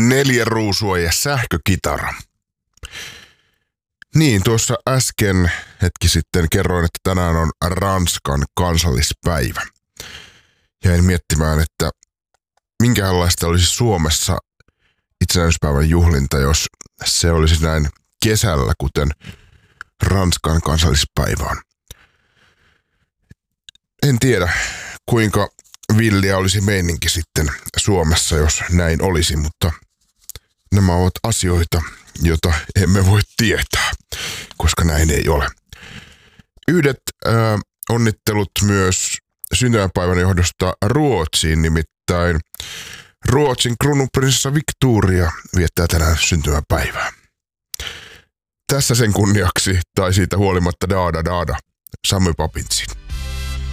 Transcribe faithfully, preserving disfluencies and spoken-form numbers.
Neljä ruusua ja sähkökitara. Niin, tuossa äsken hetki sitten kerroin, että tänään on Ranskan kansallispäivä. Jäin miettimään, että minkälaista olisi Suomessa itsenäisyyspäivän juhlinta, jos se olisi näin kesällä, kuten Ranskan kansallispäivä on. En tiedä, kuinka villiä olisi meininki sitten Suomessa, jos näin olisi, mutta nämä ovat asioita, joita emme voi tietää, koska näin ei ole. Yhdet äh, onnittelut myös syntymäpäivän johdosta Ruotsiin, nimittäin Ruotsin kruununprinsessa Victoria viettää tänään syntymäpäivää. Tässä sen kunniaksi tai siitä huolimatta daada daada Sammy Papinsin.